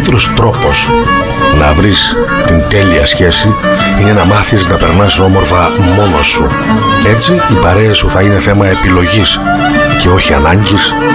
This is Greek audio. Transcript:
καλύτερος τρόπος να βρεις την τέλεια σχέση είναι να μάθεις να περνάς όμορφα μόνος σου. Έτσι οι παρέες σου θα είναι θέμα επιλογής και όχι ανάγκης